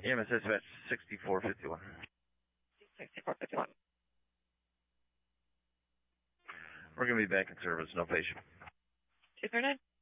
EMS dispatch 6451. 6451. We're going to be back in service. No patient. 239.